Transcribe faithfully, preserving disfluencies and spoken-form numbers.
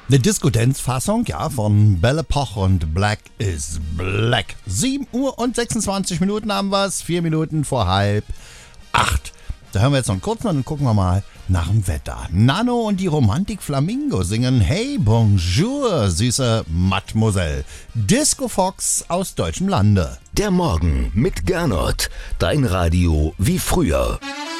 Eine Disco-Dance-Fassung, ja, von Belle Epoque und Black is Black. sieben Uhr und sechsundzwanzig Minuten haben wir's, vier Minuten vor halb acht. Da hören wir jetzt noch einen kurzen und dann gucken wir mal nach dem Wetter. Nano und die Romantik Flamingo singen Hey Bonjour, süße Mademoiselle. Disco Fox aus deutschem Lande. Der Morgen mit Gernot. Dein Radio wie früher.